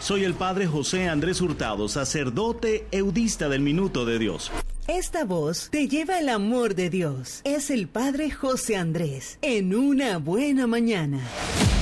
Soy el Padre José Andrés Hurtado, sacerdote eudista del Minuto de Dios. Esta voz te lleva el amor de Dios. Es el Padre José Andrés en Una Buena Mañana.